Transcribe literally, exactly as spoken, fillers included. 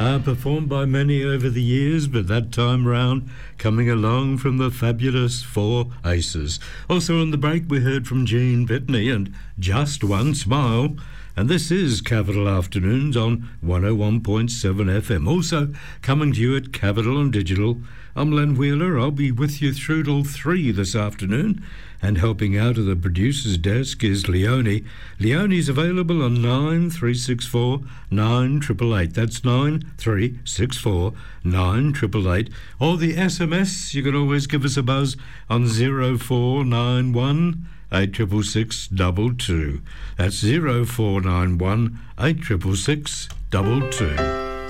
Uh, performed by many over the years, but that time round coming along from the fabulous Four Aces. Also on the break we heard from Gene Pitney and Just One Smile. And this is Capital Afternoons on one oh one point seven F M. Also coming to you at Capital and Digital. I'm Len Wheeler. I'll be with you through till three this afternoon. And helping out at the producer's desk is Leonie. Leonie's available on nine three six four nine eight eight eight. That's nine three six four nine eight eight eight. Or the S M S, you can always give us a buzz on zero four nine one eight six six two two. That's zero four nine one eight six six two two.